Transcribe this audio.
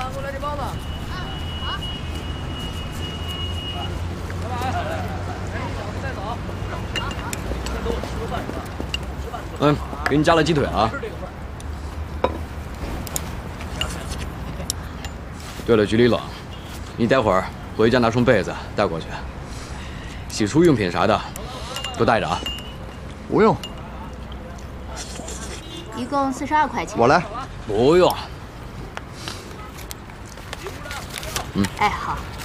给我来点包子。好。拜拜。下次再走。好。先给我吃个饭是吧？吃饭。嗯，给你加了鸡腿啊。对了，局里冷，你待会儿回家拿双被子带过去，洗漱用品啥的都带着啊。 不用。 一共42块钱。 我来。 不用。 哎，好。